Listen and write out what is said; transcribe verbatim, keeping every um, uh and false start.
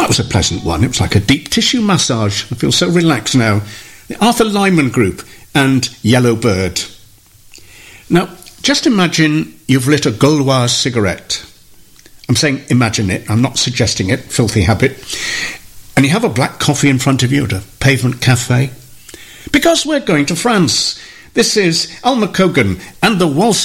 that was a pleasant one. It was like a deep tissue massage. I feel so relaxed now. The Arthur Lyman Group and Yellow Bird. Now, just imagine you've lit a Gauloise cigarette. I'm saying imagine it. I'm not suggesting it. Filthy habit. And you have a black coffee in front of you at a pavement cafe. Because we're going to France. This is Alma Cogan and the Waltz